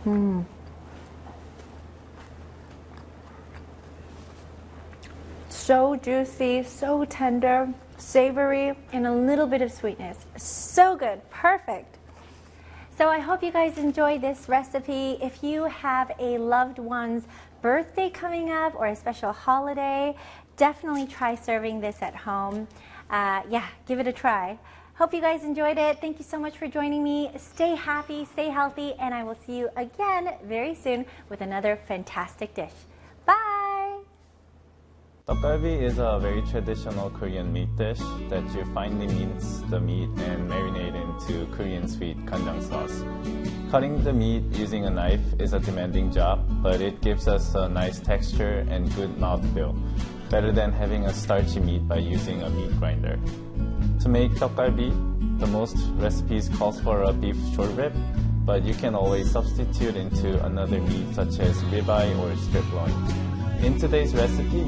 So juicy, so tender, savory, and a little bit of sweetness. So good, perfect. So I hope you guys enjoy this recipe. If you have a loved one's birthday coming up or a special holiday, definitely try serving this at home. Yeah, give it a try. Hope you guys enjoyed it. Thank you so much for joining me. Stay happy, stay healthy, and I will see you again very soon with another fantastic dish. Bye! Tteokgalbi is a very traditional Korean meat dish that you finely mince the meat and marinate into Korean sweet kanjang sauce. Cutting the meat using a knife is a demanding job, but it gives us a nice texture and good mouthfeel, better than having a starchy meat by using a meat grinder. To make tteokgalbi, the most recipes calls for a beef short rib, but you can always substitute into another meat such as ribeye or strip loin. In today's recipe,